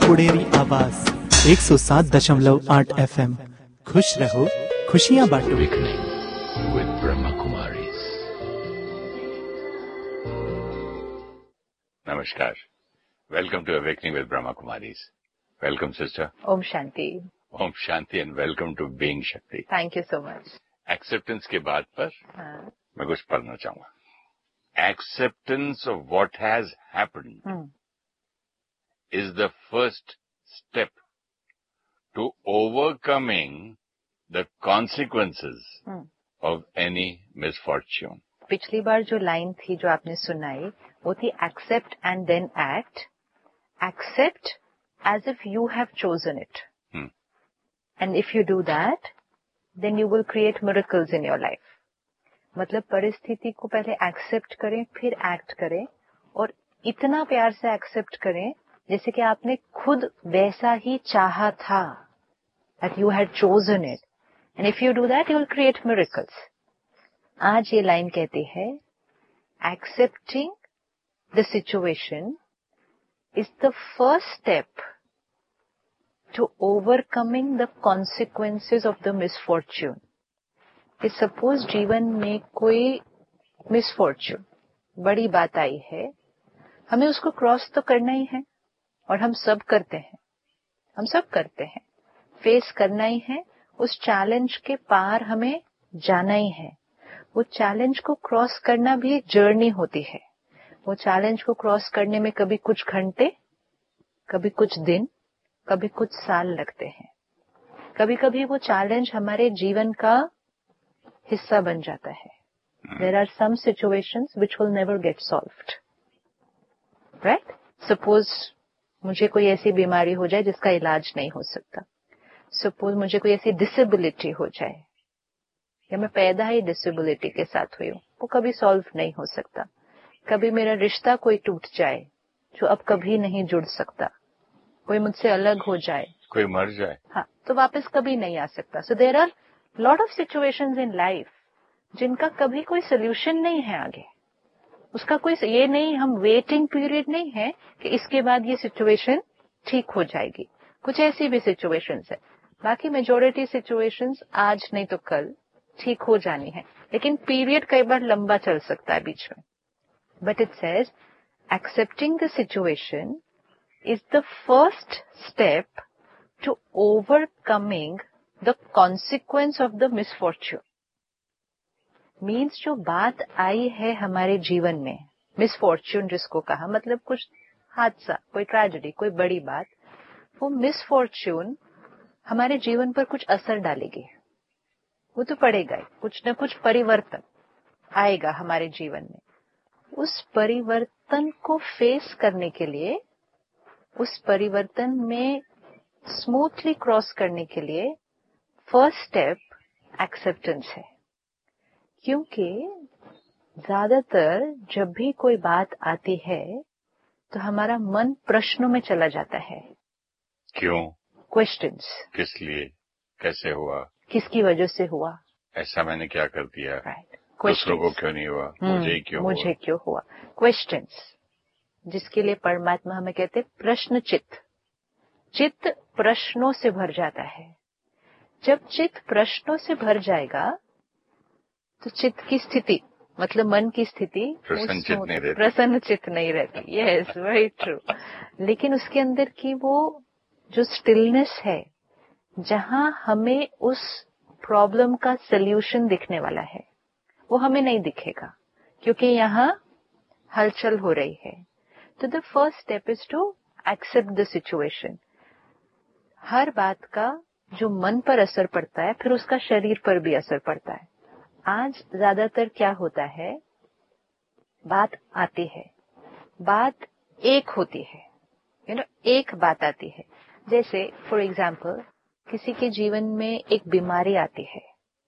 फुडेरी आवाज 107.8 FM। खुश रहो, खुशियां बांटो। Awakening with Brahma Kumaris. Namaskar. Welcome to Awakening with Brahma Kumaris. Welcome, sister. Om Shanti. Om Shanti and welcome to Being Shakti. Thank you so much. Acceptance के बाद पर हाँ. मैं कुछ पढ़ना चाहूंगा. Acceptance of what has happened is the first step to overcoming the consequences of any misfortune. पिछली बार जो लाइन थी जो आपने सुनाई वो थी accept and then act. Accept as if you have chosen it. And if you do that, then you will create miracles in your life. मतलब परिस्थिति को पहले एक्सेप्ट करें फिर एक्ट करें और इतना प्यार से एक्सेप्ट करें जैसे कि आपने खुद वैसा ही चाहा था. That you had chosen it. And if you do that, you will create miracles. आज ये लाइन कहती है accepting the situation is the first step to overcoming the consequences of the misfortune. कि सपोज जीवन में कोई मिसफॉर्च्यून बड़ी बात आई है, हमें उसको क्रॉस तो करना ही है और हम सब करते हैं, फेस करना ही है. उस चैलेंज के पार हमें जाना ही है. वो चैलेंज को क्रॉस करना भी एक जर्नी होती है. वो चैलेंज को क्रॉस करने में कभी कुछ घंटे, कभी कुछ दिन, कभी कुछ साल लगते हैं. कभी कभी वो चैलेंज हमारे जीवन का हिस्सा बन जाता है. There are some situations which will never get solved. Right? Suppose मुझे कोई ऐसी बीमारी हो जाए जिसका इलाज नहीं हो सकता. Suppose मुझे कोई ऐसी डिसेबिलिटी हो जाए या मैं पैदा ही डिसेबिलिटी के साथ हुई हूँ, वो कभी सॉल्व नहीं हो सकता. कभी मेरा रिश्ता कोई टूट जाए जो अब कभी नहीं जुड़ सकता. कोई मुझसे अलग हो जाए, कोई मर जाए, हाँ, तो वापस कभी नहीं आ सकता. So there are lot of situations in life जिनका कभी कोई सोल्यूशन नहीं है आगे. उसका कोई ये नहीं, हम वेटिंग पीरियड नहीं है कि इसके बाद ये सिचुएशन ठीक हो जाएगी. कुछ ऐसी भी सिचुएशंस है. बाकी मेजोरिटी सिचुएशंस आज नहीं तो कल ठीक हो जानी है, लेकिन पीरियड कई बार लंबा चल सकता है बीच में. But it says accepting the situation is the first step to overcoming the consequence of the misfortune. Means जो बात आई है हमारे जीवन में, misfortune जिसको कहा, मतलब कुछ हादसा, कोई ट्रेजेडी, कोई बड़ी बात, वो misfortune हमारे जीवन पर कुछ असर डालेगी. वो तो पड़ेगा ही, कुछ न कुछ परिवर्तन आएगा हमारे जीवन में. उस परिवर्तन को फेस करने के लिए, उस परिवर्तन में स्मूथली क्रॉस करने के लिए फर्स्ट स्टेप एक्सेप्टेंस है. क्योंकि ज्यादातर जब भी कोई बात आती है तो हमारा मन प्रश्नों में चला जाता है. क्यों, क्वेश्चंस, किस लिए, कैसे हुआ, किसकी वजह से हुआ, ऐसा मैंने क्या कर दिया, राइट, दूसरों को क्यों नहीं हुआ, मुझे क्यों हुआ. क्वेश्चंस, जिसके लिए परमात्मा हमें कहते हैं प्रश्न चित्त. चित्त प्रश्नों से भर जाता है. जब चित्त प्रश्नों से भर जाएगा तो चित्त की स्थिति, मतलब मन की स्थिति प्रसन्न चित्त नहीं रहती. Yes, very true. लेकिन उसके अंदर की वो जो स्टिलनेस है, जहां हमें उस प्रॉब्लम का सल्यूशन दिखने वाला है, वो हमें नहीं दिखेगा क्योंकि यहाँ हलचल हो रही है. तो the first step is to accept the situation. हर बात का जो मन पर असर पड़ता है फिर उसका शरीर पर भी असर पड़ता है. आज ज्यादातर क्या होता है, बात आती है, बात एक होती है, एक बात आती है. जैसे फॉर एग्जाम्पल किसी के जीवन में एक बीमारी आती है.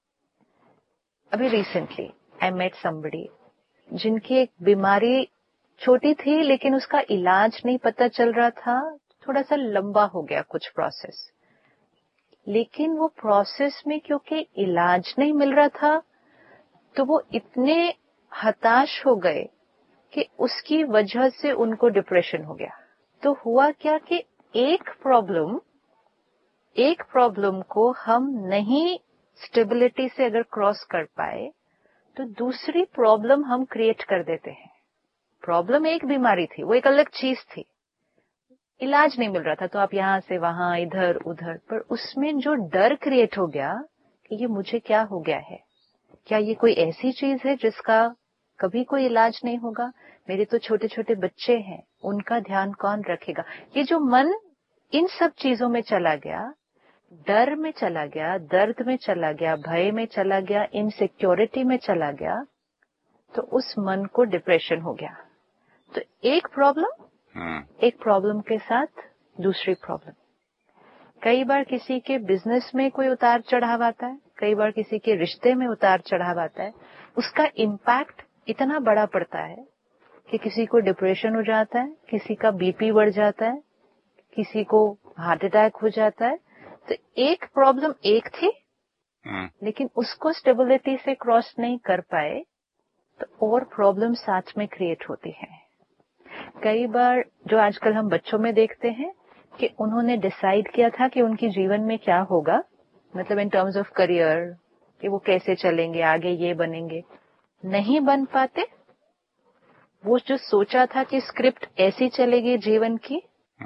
अभी रिसेंटली आई मेट समबडी जिनकी एक बीमारी छोटी थी लेकिन उसका इलाज नहीं पता चल रहा था. थोड़ा सा लंबा हो गया कुछ प्रोसेस, लेकिन वो प्रोसेस में क्योंकि इलाज नहीं मिल रहा था तो वो इतने हताश हो गए कि उसकी वजह से उनको डिप्रेशन हो गया. तो हुआ क्या कि एक प्रॉब्लम को हम नहीं स्टेबिलिटी से अगर क्रॉस कर पाए तो दूसरी प्रॉब्लम हम क्रिएट कर देते हैं। प्रॉब्लम एक बीमारी थी, वो एक अलग चीज थी, इलाज नहीं मिल रहा था, तो आप यहां से वहां इधर उधर, पर उसमें जो डर क्रिएट हो गया कि ये मुझे क्या हो गया है, क्या ये कोई ऐसी चीज है जिसका कभी कोई इलाज नहीं होगा, मेरे तो छोटे छोटे बच्चे हैं, उनका ध्यान कौन रखेगा। ये जो मन इन सब चीजों में चला गया, डर में चला गया, दर्द में चला गया, भय में चला गया, इनसिक्योरिटी में चला गया, तो उस मन को डिप्रेशन हो गया। तो एक प्रॉब्लम के साथ दूसरी प्रॉब्लम। कई बार किसी के बिजनेस में कोई उतार चढ़ाव आता है, कई बार किसी के रिश्ते में उतार चढ़ाव आता है, उसका इम्पैक्ट इतना बड़ा पड़ता है कि किसी को डिप्रेशन हो जाता है, किसी का बीपी बढ़ जाता है, किसी को हार्ट अटैक हो जाता है। तो एक प्रॉब्लम एक थी, लेकिन उसको स्टेबिलिटी से क्रॉस नहीं कर पाए तो और प्रॉब्लम साथ में क्रिएट होती है। कई बार जो आजकल हम बच्चों में देखते हैं कि उन्होंने डिसाइड किया था कि उनकी जीवन में क्या होगा, मतलब इन टर्म्स ऑफ करियर, कि वो कैसे चलेंगे आगे, ये बनेंगे, नहीं बन पाते। वो जो सोचा था कि स्क्रिप्ट ऐसी चलेगी जीवन की,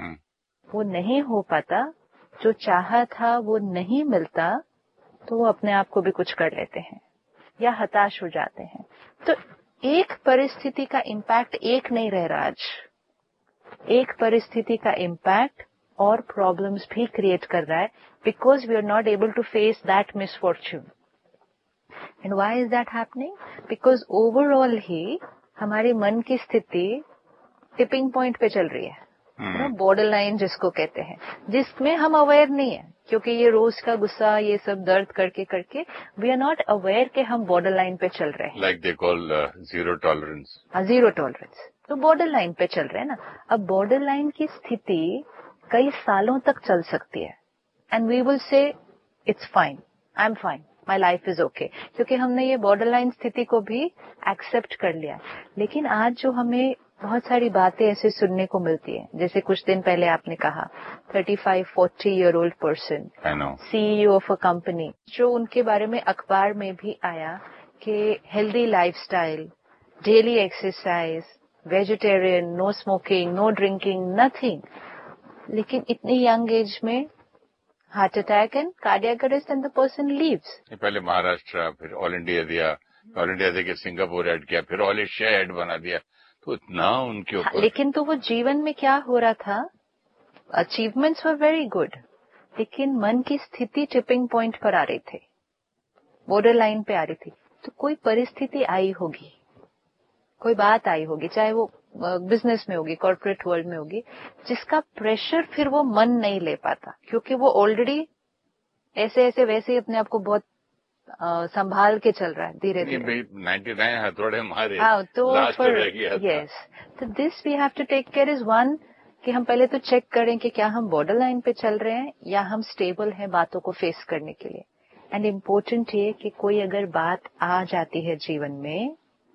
वो नहीं हो पाता, जो चाहा था वो नहीं मिलता, तो वो अपने आप को भी कुछ कर लेते हैं या हताश हो जाते हैं। तो एक परिस्थिति का इम्पैक्ट एक नहीं रह रहा आज, एक परिस्थिति का इम्पैक्ट और प्रॉब्लम्स भी क्रिएट कर रहा है, because we are not able to face that misfortune. And why is that happening? Because overall ही हमारे मन की स्थिति टिपिंग पॉइंट पे चल रही है, बॉर्डर लाइन जिसको कहते हैं, जिसमें हम अवेयर नहीं है, क्योंकि ये रोज का गुस्सा, ये सब दर्द करके करके वी आर नॉट अवेयर कि हम बॉर्डर लाइन पे चल रहे हैं। Like they call zero tolerance. Zero tolerance, तो बॉर्डर लाइन पे चल रहे हैं ना। अब बॉर्डर लाइन की स्थिति कई सालों तक चल सकती है, and we will say it's fine, I am fine, my life is okay, क्योंकि हमने ये बॉर्डर लाइन स्थिति को भी एक्सेप्ट कर लिया। लेकिन आज जो हमें बहुत सारी बातें ऐसे सुनने को मिलती है, जैसे कुछ दिन पहले आपने कहा 35-40 year old person, CEO of a company, जो उनके बारे में अखबार में भी आया कि healthy lifestyle, daily exercise, vegetarian, no smoking, no drinking, nothing, लेकिन इतनी यंग एज में heart attack and cardiac arrest and the person leaves. पहले महाराष्ट्र, फिर ऑल इंडिया दिया, ऑल इंडिया देके सिंगापुर ऐड किया, फिर ऑल एशिया ऐड बना दिया, तो इतना उनके ऊपर। लेकिन तो वो जीवन में क्या हो रहा था, अचीवमेंट्स वर वेरी गुड, लेकिन मन की स्थिति टिपिंग पॉइंट पर आ रही थी, बॉर्डर लाइन पे आ रही थी। तो कोई परिस्थिति आई होगी, कोई बात आई होगी, चाहे वो बिजनेस में होगी, कॉर्पोरेट वर्ल्ड में होगी, जिसका प्रेशर फिर वो मन नहीं ले पाता, क्योंकि वो ऑलरेडी ऐसे ऐसे वैसे ही अपने आप को बहुत संभाल के चल रहा है धीरे धीरे। 99 हथौड़े मारे, तो लास्ट पर रह गया था। यस, तो this we have to take care is one, कि हम पहले तो चेक करें कि क्या हम बॉर्डर लाइन पे चल रहे हैं या हम स्टेबल हैं बातों को फेस करने के लिए। एंड इम्पोर्टेंट ये कि कोई अगर बात आ जाती है जीवन में,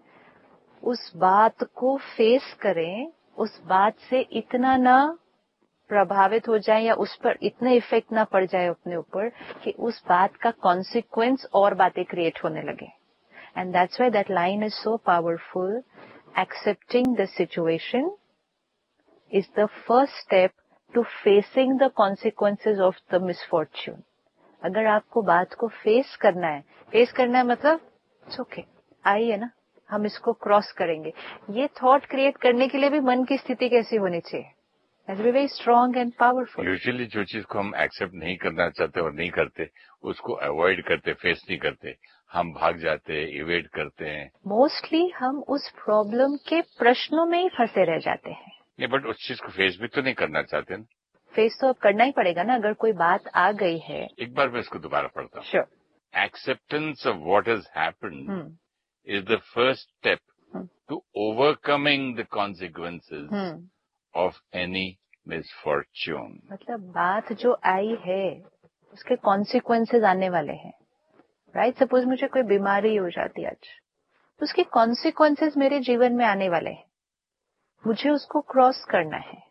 उस बात को फेस करें, उस बात से इतना ना प्रभावित हो जाए या उस पर इतना इफेक्ट ना पड़ जाए अपने ऊपर कि उस बात का कॉन्सिक्वेंस और बातें क्रिएट होने लगे। And that's why that line is so powerful, accepting the situation is the first step to facing the consequences of the misfortune. अगर आपको बात को फेस करना है मतलब इट्स ओके, आइए ना, हम इसको क्रॉस करेंगे। ये थॉट क्रिएट करने के लिए भी मन की स्थिति कैसी होनी चाहिए? Has to be very strong and powerful. Usually जो चीज को हम एक्सेप्ट नहीं करना चाहते और नहीं करते, उसको अवॉइड करते, फेस नहीं करते, हम भाग जाते हैं, इवेट करते हैं। मोस्टली हम उस प्रॉब्लम के प्रश्नों में ही फंसे रह जाते हैं। नहीं, बट उस चीज को फेस भी तो नहीं करना चाहते ना। फेस तो अब करना ही पड़ेगा ना, अगर कोई बात आ गई है। एक बार मैं इसको दोबारा पढ़ता हूँ। Sure. Acceptance of what has happened is the first step to overcoming the consequences of any misfortune. मतलब बात जो आई है उसके कॉन्सिक्वेंसेज आने वाले हैं, राइट? सपोज मुझे कोई बीमारी हो जाती है आज, तो उसके कॉन्सिक्वेंसेज मेरे जीवन में आने वाले हैं, मुझे उसको क्रॉस करना है।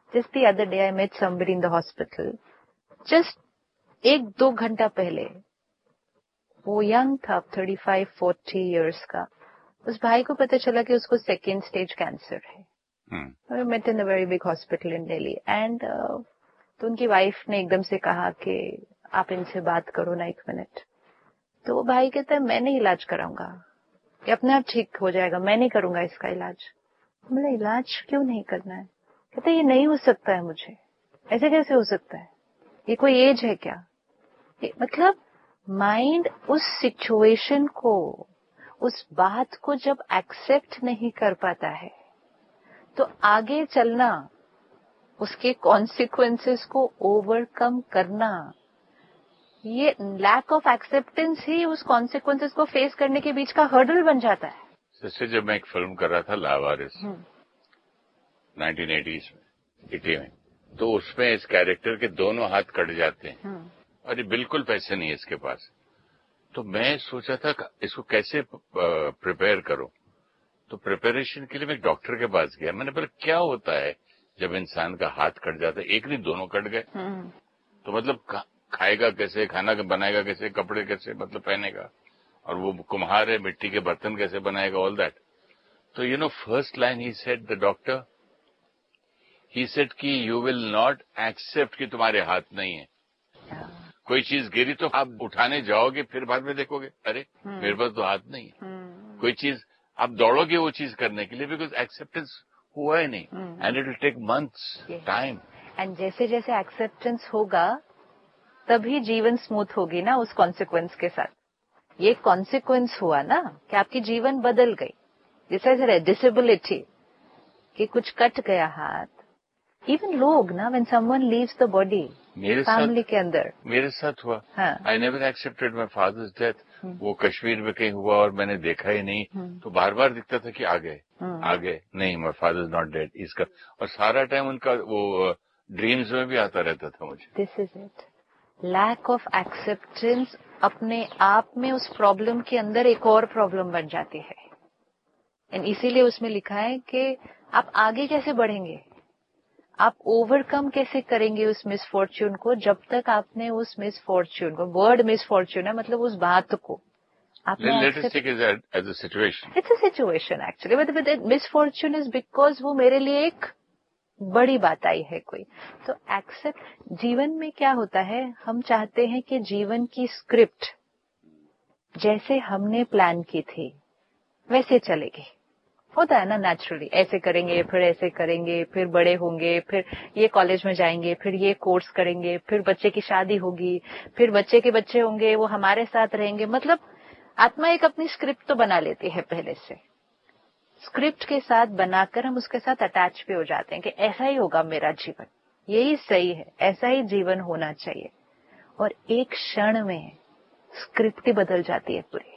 Just the other day I met somebody in the hospital. Just 1-2 घंटा पहले वो यंग था, 35-40 years का. उस भाई को पता चला कि उसको 2nd stage कैंसर है. We met in a very big hospital in Delhi. And तो उनकी वाइफ ने एकदम से कहा कि आप इनसे बात करो ना 1 मिनट. तो वो भाई कहता है मैं नहीं इलाज कराऊंगा, ये अपने आप ठीक हो जाएगा, मैं नहीं करूंगा इसका इलाज. मतलब इलाज क्यों नहीं करना है? कहते ये नहीं हो सकता है मुझे. ऐसे कैसे हो सकता है? ये कोई एज है क्या? मतलब माइंड उस सिचुएशन को, उस बात को जब एक्सेप्ट नहीं कर पाता है तो आगे चलना, उसके कॉन्सिक्वेंसेस को ओवरकम करना, ये लैक ऑफ एक्सेप्टेंस ही उस कॉन्सिक्वेंसेस को फेस करने के बीच का हर्डल बन जाता है. जैसे जब मैं एक फिल्म कर रहा था लावारिस 1980s में, 80 में, तो उसमें इस कैरेक्टर के दोनों हाथ कट जाते हैं और ये बिल्कुल पैसे नहीं है इसके पास. तो मैं सोचा था इसको कैसे प्रिपेयर करूं. तो प्रिपरेशन के लिए मैं एक डॉक्टर के पास गया. मैंने बोला क्या होता है जब इंसान का हाथ कट जाता है? एक नहीं, दोनों कट गए. तो मतलब खाएगा कैसे, खाना बनाएगा कैसे, कपड़े कैसे मतलब पहनेगा, और वो कुम्हार है, मिट्टी के बर्तन कैसे बनाएगा, ऑल दैट. तो first line he said, the doctor he said कि यू विल नॉट एक्सेप्ट कि तुम्हारे हाथ नहीं है. कोई चीज गिरी तो आप उठाने जाओगे, फिर बाद में देखोगे अरे मेरे पास तो हाथ नहीं है. कोई चीज आप दौड़ोगे वो चीज करने के लिए, बिकॉज एक्सेप्टेंस हुआ ही नहीं. And it will take months time. And जैसे जैसे एक्सेप्टेंस होगा तभी जीवन स्मूथ होगी ना उस कॉन्सिक्वेंस के साथ. ये कॉन्सिक्वेंस हुआ ना कि आपकी जीवन बदल गई. जैसे डिसेबिलिटी कि कुछ कट गया हाथ. इवन लोग ना, when someone leaves the body family के अंदर, मेरे साथ हुआ. I never accepted my father's death. वो कश्मीर में कहीं हुआ और मैंने देखा ही नहीं. तो बार बार दिखता था कि आ गए नहीं, my father is not dead इसका. और सारा टाइम उनका वो ड्रीम्स में भी आता रहता था मुझे. This is it, lack of acceptance अपने आप में उस प्रॉब्लम के अंदर एक और प्रॉब्लम बन जाती है. एंड इसीलिए उसमें लिखा है कि आप आगे कैसे बढ़ेंगे, आप ओवरकम कैसे करेंगे उस मिसफॉर्च्यून को, जब तक आपने उस मिसफॉर्च्यून को, वर्ड मिसफॉर्च्यून है मतलब उस बात को आपने as a situation. It's a situation actually, but misfortune is because वो मेरे लिए एक बड़ी बात आई है कोई. तो एक्सेप्ट. जीवन में क्या होता है, हम चाहते हैं कि जीवन की स्क्रिप्ट जैसे हमने प्लान की थी वैसे चलेगी. होता है ना नेचुरली, ऐसे करेंगे फिर ऐसे करेंगे, फिर बड़े होंगे, फिर ये कॉलेज में जाएंगे, फिर ये कोर्स करेंगे, फिर बच्चे की शादी होगी, फिर बच्चे के बच्चे होंगे, वो हमारे साथ रहेंगे. मतलब आत्मा एक अपनी स्क्रिप्ट तो बना लेती है पहले से. स्क्रिप्ट के साथ बनाकर हम उसके साथ अटैच भी हो जाते हैं कि ऐसा ही होगा मेरा जीवन, यही सही है, ऐसा ही जीवन होना चाहिए. और एक क्षण में स्क्रिप्ट ही बदल जाती है पूरी.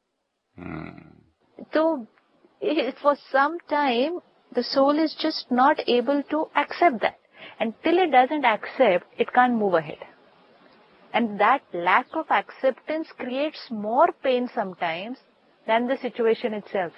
तो for some time the soul is just not able to accept that, and till it doesn't accept it can't move ahead. And that lack of acceptance creates more pain sometimes than the situation itself.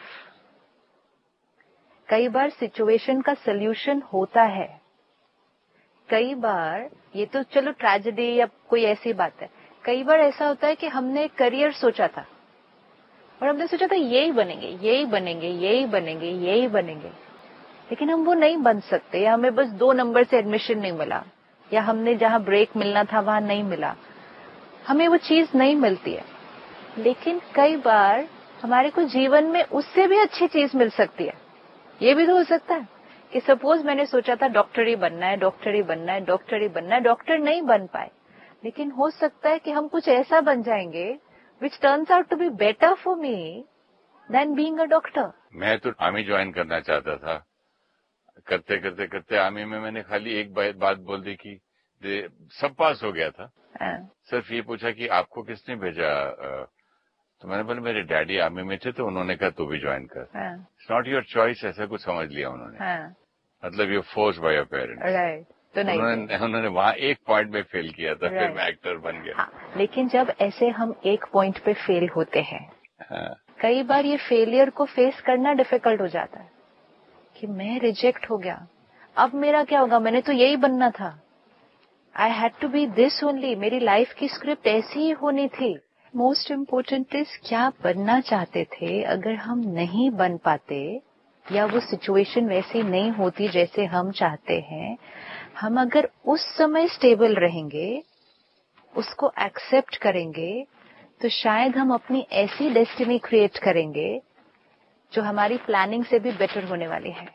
कई बार situation का solution होता है, कई बार ये तो चलो tragedy या कोई ऐसी बात है. कई बार ऐसा होता है कि हमने करियर सोचा था और हमने सोचा था यही बनेंगे यही बनेंगे यही बनेंगे यही बनेंगे, लेकिन हम वो नहीं बन सकते, या हमें बस 2 नंबर से एडमिशन नहीं मिला, या हमने जहां ब्रेक मिलना था वहां नहीं मिला, हमें वो चीज नहीं मिलती है. लेकिन कई बार हमारे को जीवन में उससे भी अच्छी चीज मिल सकती है. ये भी तो हो सकता है कि सपोज मैंने सोचा था डॉक्टर ही बनना है, डॉक्टर ही बनना है, डॉक्टर ही बनना है, डॉक्टर नहीं बन पाए, लेकिन हो सकता है कि हम कुछ ऐसा बन जाएंगे which turns out to be better for me than being a doctor. मैं तो आर्मी ज्वाइन करना चाहता था. करते करते करते आर्मी में मैंने खाली एक बात बोल दी कि सब पास हो गया था. सिर्फ ये पूछा कि आपको किसने भेजा. तो मैंने बोला मेरे डैडी आर्मी में थे तो उन्होंने कहा तू भी ज्वाइन कर. इट्स नॉट योर चॉइस, ऐसा कुछ समझ लिया उन्होंने. मतलब you force by your parents. तो उन्होंने वहां एक पॉइंट में फेल किया था. फिर मैं एक्टर बन गया. लेकिन जब ऐसे हम एक पॉइंट पे फेल होते हैं, कई बार ये फेलियर को फेस करना डिफिकल्ट हो जाता है कि मैं रिजेक्ट हो गया, अब मेरा क्या होगा, मैंने तो यही बनना था, I had to be this only, मेरी लाइफ की स्क्रिप्ट ऐसी ही होनी थी। मोस्ट इम्पोर्टेंट इज क्या बनना चाहते थे, अगर हम नहीं बन पाते या वो सिचुएशन वैसी नहीं होती जैसे हम चाहते हैं, हम अगर उस समय स्टेबल रहेंगे, उसको एक्सेप्ट करेंगे, तो शायद हम अपनी ऐसी डेस्टिनी क्रिएट करेंगे जो हमारी प्लानिंग से भी बेटर होने वाली है।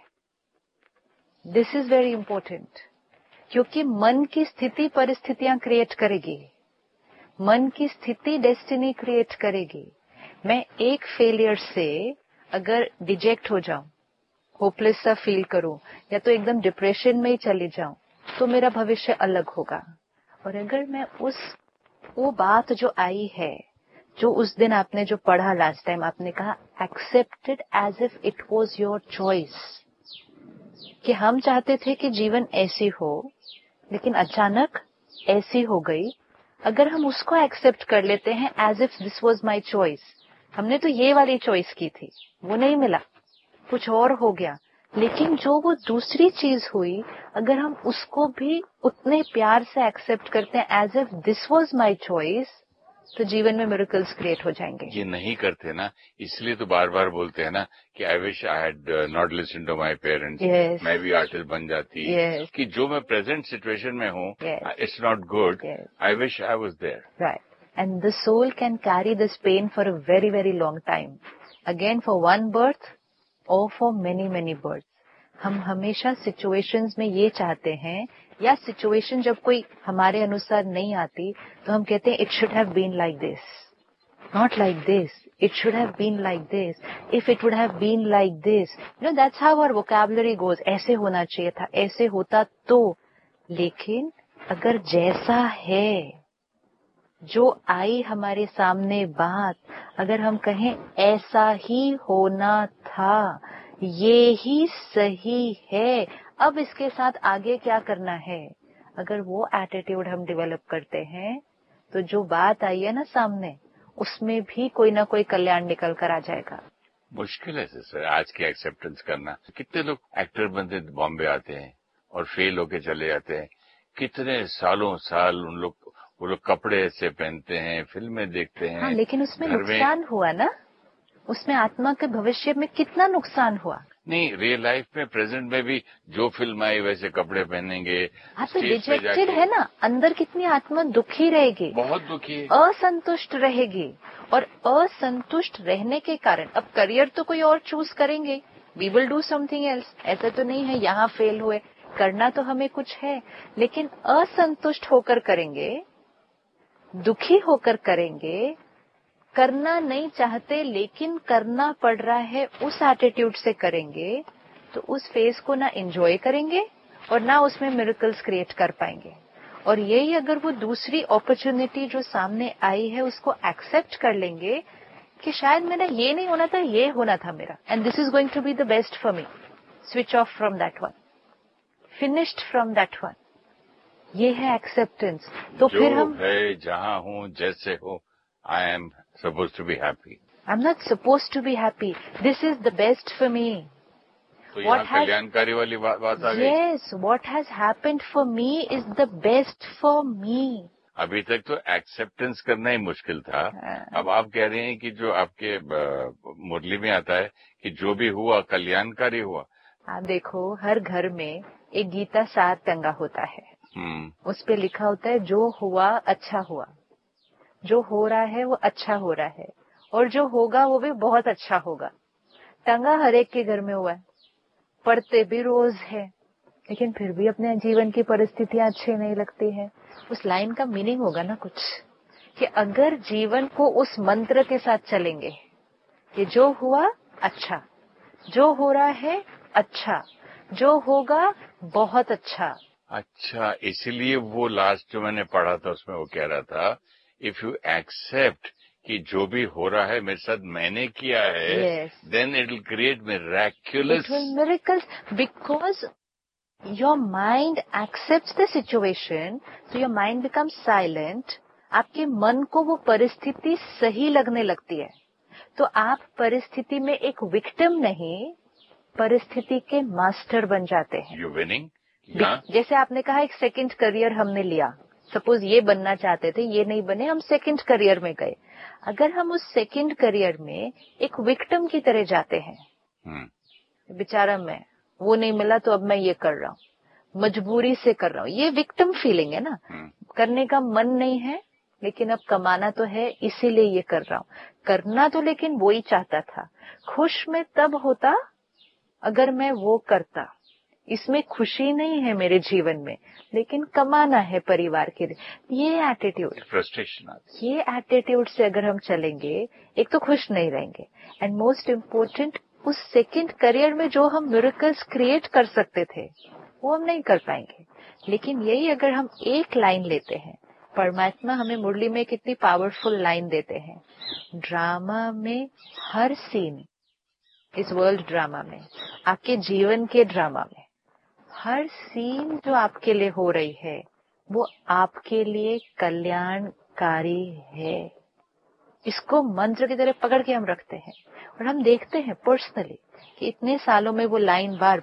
दिस इज वेरी इंपॉर्टेंट, क्योंकि मन की स्थिति परिस्थितियां क्रिएट करेगी, मन की स्थिति डेस्टिनी क्रिएट करेगी। मैं एक फेलियर से अगर डिजेक्ट हो जाऊं, होपलेस सा फील करूं, या तो एकदम डिप्रेशन में ही चली जाऊं, तो मेरा भविष्य अलग होगा। और अगर मैं वो बात जो आई है, जो उस दिन आपने जो पढ़ा लास्ट टाइम, आपने कहा accepted as if it was your choice, कि हम चाहते थे कि जीवन ऐसी हो, लेकिन अचानक ऐसी हो गई। अगर हम उसको एक्सेप्ट कर लेते हैं as if this was my choice, हमने तो ये वाली चॉइस की थी, वो नहीं मिला, कुछ और हो गया, लेकिन जो वो दूसरी चीज हुई, अगर हम उसको भी उतने प्यार से एक्सेप्ट करते हैं as if this was my choice, तो जीवन में मिरेकल्स क्रिएट हो जाएंगे। ये नहीं करते ना, इसलिए तो बार बार बोलते हैं ना कि I wish I had not listen to my parents, मैं भी आर्टिस्ट बन जाती। कि जो मैं प्रेजेंट सिचुएशन में हूँ, it's not good, I wish I was there. Right, and the soul can carry this pen for a very very long time, again for one birth और फॉर मेनी मेनी बर्थ। हम हमेशा situations में ये चाहते हैं, या situation जब कोई हमारे अनुसार नहीं आती, तो हम कहते हैं it should have been like this, not like this, it should have been like this, if it would have been like this, you know, that's how our vocabulary goes, ऐसे होना चाहिए था, ऐसे होता तो। लेकिन अगर जैसा है, जो आई हमारे सामने बात, अगर हम कहें ऐसा ही होना था, ये ही सही है, अब इसके साथ आगे क्या करना है, अगर वो एटीट्यूड हम डेवलप करते हैं, तो जो बात आई है ना सामने, उसमें भी कोई ना कोई कल्याण निकल कर आ जाएगा। मुश्किल है सर आज की एक्सेप्टेंस करना। कितने लोग एक्टर बनते बॉम्बे आते हैं और फेल होके चले जाते हैं, कितने सालों साल वो लोग कपड़े ऐसे पहनते हैं, फिल्में देखते हैं। हाँ, लेकिन उसमें नुकसान हुआ ना, उसमें आत्मा के भविष्य में कितना नुकसान हुआ। नहीं, रियल लाइफ में प्रेजेंट में भी जो फिल्म आई वैसे कपड़े पहनेंगे। आप तो डिजेक्टेड है ना, अंदर कितनी आत्मा दुखी रहेगी, बहुत दुखी, असंतुष्ट रहेगी। और असंतुष्ट रहने के कारण अब करियर तो कोई और चूज करेंगे, we will do something else, ऐसा तो नहीं है यहाँ फेल हुए, करना तो हमें कुछ है, लेकिन असंतुष्ट होकर करेंगे, दुखी होकर करेंगे, करना नहीं चाहते लेकिन करना पड़ रहा है, उस एटीट्यूड से करेंगे, तो उस फेज को ना एंजॉय करेंगे और ना उसमें मिरेकल्स क्रिएट कर पाएंगे। और यही अगर वो दूसरी अपॉर्चुनिटी जो सामने आई है उसको एक्सेप्ट कर लेंगे कि शायद मेरा ये नहीं होना था, ये होना था मेरा, and this is going to be the best for me, switch off from that one, finished from that one, ये है एक्सेप्टेंस। तो फिर हम है जहाँ हूँ जैसे हो, I am supposed to be happy. I'm not supposed to be happy. This is the best for me. तो यहाँ कल्याणकारी वाली बात आ गई। Yes, what has happened for me is the best for me. अभी तक तो एक्सेप्टेंस करना ही मुश्किल था। अब आप कह रहे हैं कि जो आपके मुरली में आता है कि जो भी हुआ कल्याणकारी हुआ। आप देखो, हर घर में एक गीता सार टंगा होता है, उस पे लिखा होता है जो हुआ अच्छा हुआ, जो हो रहा है वो अच्छा हो रहा है, और जो होगा वो भी बहुत अच्छा होगा। टंगा हर एक के घर में हुआ है, पढ़ते भी रोज है, लेकिन फिर भी अपने जीवन की परिस्थितियां अच्छी नहीं लगती है। उस लाइन का मीनिंग होगा ना कुछ, कि अगर जीवन को उस मंत्र के साथ चलेंगे कि जो हुआ अच्छा, जो हो रहा है अच्छा, जो होगा बहुत अच्छा। अच्छा, इसलिए वो लास्ट जो मैंने पढ़ा था उसमें वो कह रहा था, इफ यू एक्सेप्ट कि जो भी हो रहा है मेरे साथ मैंने किया है, then it will create miracles, because your mind accepts the situation, so your mind becomes silent. आपके मन को वो परिस्थिति सही लगने लगती है, तो आप परिस्थिति में एक विक्टिम नहीं, परिस्थिति के मास्टर बन जाते हैं। You winning. जैसे आपने कहा एक सेकंड करियर हमने लिया, सपोज ये बनना चाहते थे, ये नहीं बने, हम सेकंड करियर में गए। अगर हम उस सेकंड करियर में एक विक्टिम की तरह जाते हैं, बेचारा मैं, वो नहीं मिला तो अब मैं ये कर रहा हूँ, मजबूरी से कर रहा हूँ, ये विक्टिम फीलिंग है ना। करने का मन नहीं है लेकिन अब कमाना तो है इसीलिए ये कर रहा हूँ। करना तो लेकिन वो ही चाहता था। खुश मैं तब होता अगर मैं वो करता। इसमें खुशी नहीं है मेरे जीवन में, लेकिन कमाना है परिवार के लिए। ये एटीट्यूड, फ्रस्ट्रेशन, ये एटीट्यूड से अगर हम चलेंगे, एक तो खुश नहीं रहेंगे, एंड मोस्ट इम्पोर्टेंट उस सेकंड करियर में जो हम मिरेकल्स क्रिएट कर सकते थे वो हम नहीं कर पाएंगे। लेकिन यही अगर हम एक लाइन लेते हैं, परमात्मा हमें मुरली में कितनी पावरफुल लाइन देते हैं। ड्रामा में हर सीन, इस वर्ल्ड ड्रामा में, आपके जीवन के ड्रामा में हर सीन जो आपके लिए हो रही है वो आपके लिए कल्याणकारी है। इसको मंत्र की तरह पकड़ के हम रखते हैं और हम देखते हैं पर्सनली कि इतने सालों में वो लाइन बार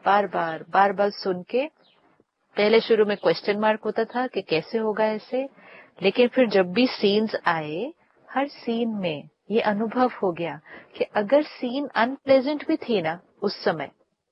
बार सुन के, पहले शुरू में क्वेश्चन मार्क होता था कि कैसे होगा ऐसे, लेकिन फिर जब भी सीन्स आए, हर सीन में ये अनुभव हो गया कि अगर सीन अनप्लेजेंट भी थी ना उस समय,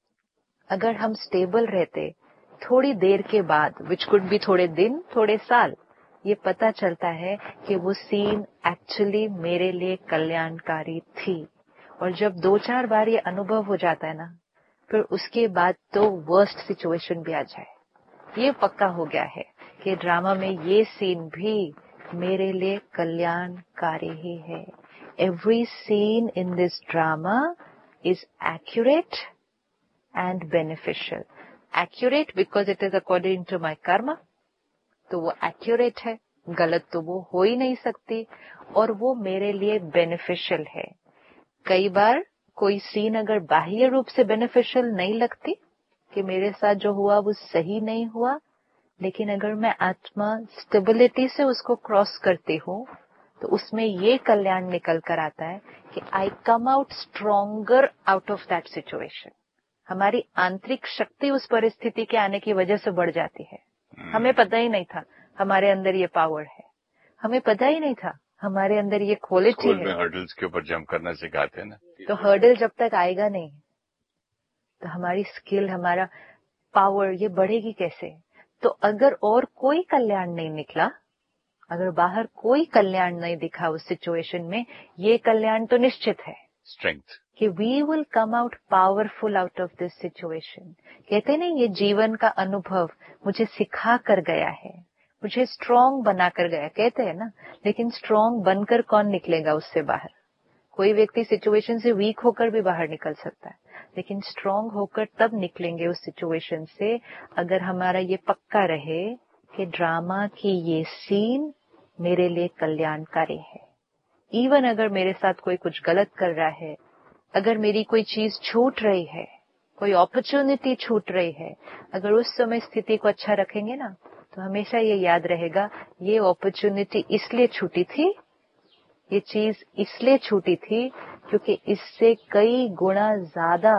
अगर हम स्टेबल रहते, थोड़ी देर के बाद, विच कुड बी थोड़े दिन थोड़े साल, ये पता चलता है कि वो सीन एक्चुअली मेरे लिए कल्याणकारी थी। और जब 2-4 बार ये अनुभव हो जाता है ना, फिर उसके बाद तो वर्स्ट सिचुएशन भी आ जाए, ये पक्का हो गया है कि ड्रामा में ये सीन भी मेरे लिए कल्याणकारी ही है। Every seen in this drama is accurate and beneficial. Accurate because it is according to my karma, तो वो accurate है, गलत तो वो हो ही नहीं सकती, और वो मेरे लिए beneficial है। कई बार कोई सीन अगर बाह्य रूप से beneficial नहीं लगती कि मेरे साथ जो हुआ वो सही नहीं हुआ, लेकिन अगर मैं आत्मा स्टेबिलिटी से उसको क्रॉस करती हूँ तो उसमें ये कल्याण निकल कर आता है कि I come out stronger out of that situation. हमारी आंतरिक शक्ति उस परिस्थिति के आने की वजह से बढ़ जाती है। हमें पता ही नहीं था हमारे अंदर ये पावर है, हमें पता ही नहीं था हमारे अंदर ये क्वालिटी है। स्कूल में हर्डल्स के ऊपर जंप करना सिखाते हैं ना, तो हर्डल जब तक आएगा नहीं तो हमारी स्किल, हमारा पावर ये बढ़ेगी कैसे? तो अगर और कोई कल्याण नहीं निकला, अगर बाहर कोई कल्याण नहीं दिखा उस सिचुएशन में, ये कल्याण तो निश्चित है, स्ट्रेंथ, कि we will come out powerful out of this situation. कहते नहीं, ये जीवन का अनुभव मुझे सिखा कर गया है, मुझे स्ट्रांग बना कर गया, कहते हैं ना। लेकिन स्ट्रांग बनकर कौन निकलेगा उससे बाहर? कोई व्यक्ति सिचुएशन से वीक होकर भी बाहर निकल सकता है, लेकिन स्ट्रांग होकर तब निकलेंगे उस सिचुएशन से अगर हमारा ये पक्का रहे कि ड्रामा की ये सीन मेरे लिए कल्याणकारी है। इवन अगर मेरे साथ कोई कुछ गलत कर रहा है, अगर मेरी कोई चीज छूट रही है, कोई अपॉर्चुनिटी छूट रही है, अगर उस समय स्थिति को अच्छा रखेंगे ना, तो हमेशा ये याद रहेगा, ये अपॉर्चुनिटी इसलिए छूटी थी, ये चीज इसलिए छूटी थी क्योंकि इससे कई गुना ज्यादा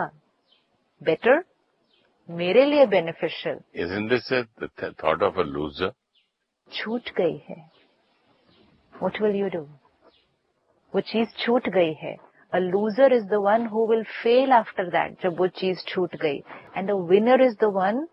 बेटर, मेरे लिए beneficial. Isn't this the thought of a loser? छूट गई है, what will you do? वो चीज छूट गई है। A loser is the one who will fail after that, जब वो चीज छूट गई, and the winner is the one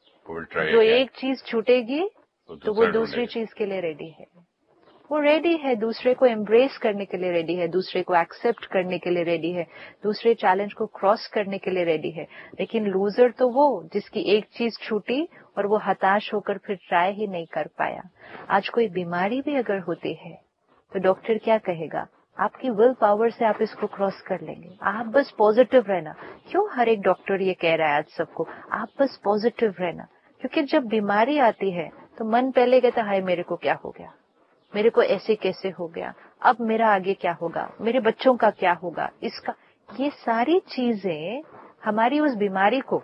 जो एक चीज छूटेगी तो वो दूसरी चीज के लिए रेडी है। वो रेडी है, दूसरे को एम्ब्रेस करने के लिए रेडी है, दूसरे को एक्सेप्ट करने के लिए रेडी है, दूसरे चैलेंज को क्रॉस करने के लिए रेडी है। लेकिन लूजर तो वो जिसकी एक चीज छूटी और वो हताश होकर फिर ट्राई ही नहीं कर पाया। आज कोई बीमारी भी अगर होती है तो डॉक्टर क्या कहेगा? आपकी विल पावर से आप इसको क्रॉस कर लेंगे, आप बस पॉजिटिव रहना। क्यों हर एक डॉक्टर ये कह रहा है आज सबको, आप बस पॉजिटिव रहना? क्योंकि जब बीमारी आती है तो मन पहले कहता है, हाय मेरे को क्या हो गया, मेरे को ऐसे कैसे हो गया, अब मेरा आगे क्या होगा, मेरे बच्चों का क्या होगा, इसका। ये सारी चीजें हमारी उस बीमारी को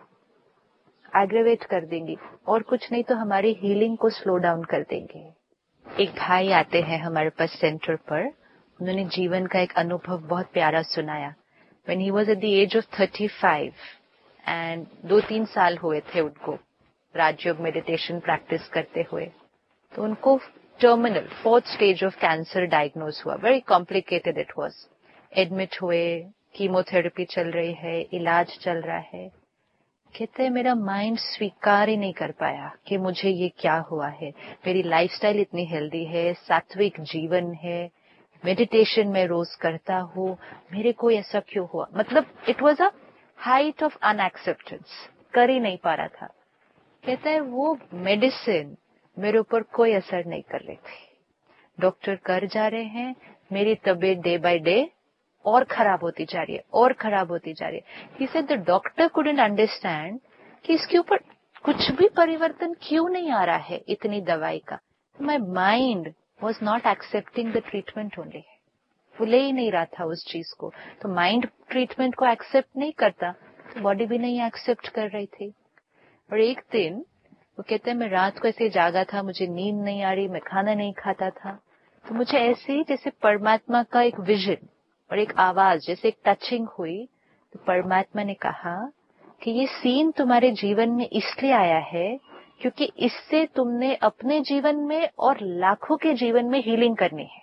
एग्रेवेट कर देंगी और कुछ नहीं तो हमारी हीलिंग को स्लो डाउन कर देंगे। एक भाई आते हैं हमारे पास सेंटर पर, उन्होंने जीवन का एक अनुभव बहुत प्यारा सुनाया। when he was at the age of 35 and 2-3 साल हुए थे उनको राजयोग मेडिटेशन प्रैक्टिस करते हुए, तो उनको terminal 4th stage of cancer diagnose हुआ. Very complicated it was. Admit हुए, कीमोथेरेपी चल रही है, इलाज चल रहा है. कहते हैं मेरा माइंड स्वीकार ही नहीं कर पाया कि मुझे ये क्या हुआ है. मेरी लाइफस्टाइल इतनी हेल्दी है, सात्विक जीवन है, मेडिटेशन में रोज करता हूँ, मेरे को ऐसा क्यों हुआ. मतलब it was a height of अनएक्सेप्टेंस. कर ही नहीं पा रहा था. कहता है वो मेडिसिन मेरे ऊपर कोई असर नहीं कर रही थी. डॉक्टर कर जा रहे हैं, मेरी तबीयत डे बाय डे और खराब होती जा रही है, और खराब होती जा रही है. He said the doctor couldn't understand कि इसके ऊपर कुछ भी परिवर्तन क्यों नहीं आ रहा है इतनी दवाई का. My mind was not accepting the treatment only. वो ले ही नहीं रहा था उस चीज को. तो माइंड ट्रीटमेंट को एक्सेप्ट नहीं करता तो बॉडी भी नहीं एक्सेप्ट कर रही थी. और एक दिन वो कहते हैं मैं रात को ऐसे जागा था, मुझे नींद नहीं आ रही, मैं खाना नहीं खाता था. तो मुझे ऐसे ही जैसे परमात्मा का एक विजन और एक आवाज जैसे एक टचिंग हुई. तो परमात्मा ने कहा कि ये सीन तुम्हारे जीवन में इसलिए आया है क्योंकि इससे तुमने अपने जीवन में और लाखों के जीवन में हीलिंग करनी है.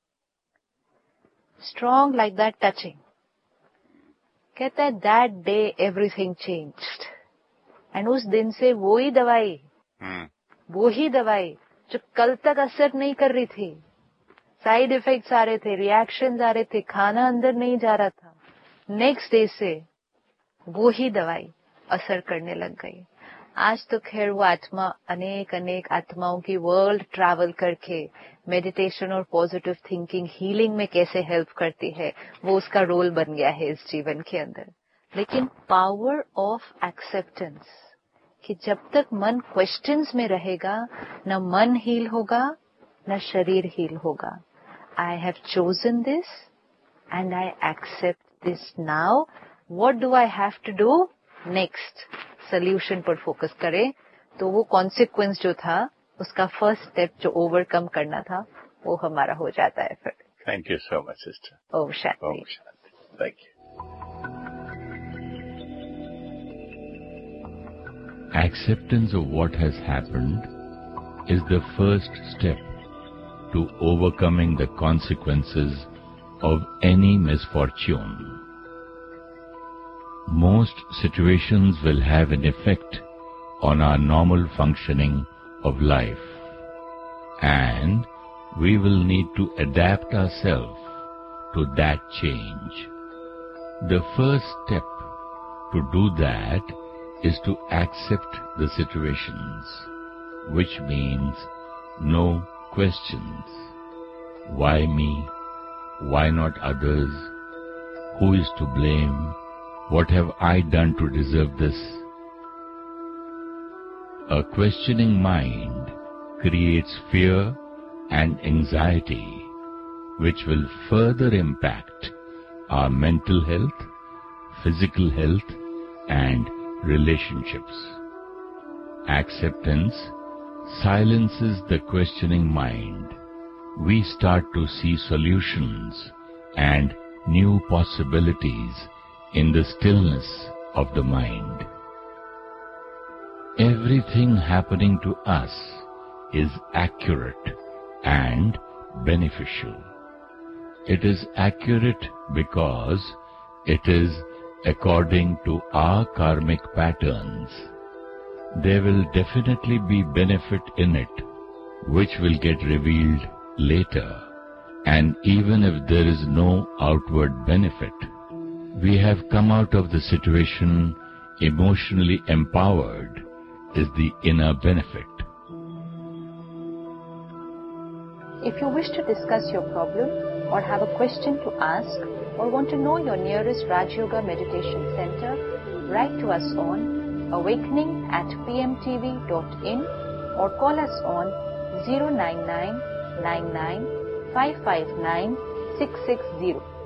Strong like that touching. कहता है that day everything changed. And उस दिन से वो ही दवाई जो कल तक असर नहीं कर रही थी, साइड इफेक्ट्स आ रहे थे, रिएक्शंस आ रहे थे, खाना अंदर नहीं जा रहा था, नेक्स्ट डे से वो ही दवाई असर करने लग गई. आज तो खैर वो आत्मा अनेक आत्माओं की वर्ल्ड ट्रैवल करके मेडिटेशन और पॉजिटिव थिंकिंग हीलिंग में कैसे हेल्प करती है, वो उसका रोल बन गया है इस जीवन के अंदर. लेकिन पावर ऑफ एक्सेप्टेंस कि जब तक मन क्वेश्चंस में रहेगा, न मन हील होगा न शरीर हील होगा. I have chosen this and I accept this now. What do I have to do next? Solution पर फोकस करें तो वो कॉन्सिक्वेंस जो था उसका फर्स्ट स्टेप जो ओवरकम करना था वो हमारा हो जाता है फिर. Thank you so much sister. Om Shanti. Om Shanti. Thank you. Acceptance of what has happened is the first step to overcoming the consequences of any misfortune. Most situations will have an effect on our normal functioning of life, and we will need to adapt ourselves to that change. The first step to do that is to accept the situations, which means no questions. Why me? Why not others? Who is to blame? What have I done to deserve this? A questioning mind creates fear and anxiety, which will further impact our mental health, physical health, and relationships. Acceptance silences the questioning mind. We start to see solutions and new possibilities in the stillness of the mind. Everything happening to us is accurate and beneficial. It is accurate because it is according to our karmic patterns. There will definitely be benefit in it, which will get revealed later. And even if there is no outward benefit, we have come out of the situation emotionally empowered is the inner benefit. If you wish to discuss your problem or have a question to ask or want to know your nearest Raj Yoga Meditation Center, write to us on awakening@pmtv.in or call us on 099 99 559 660.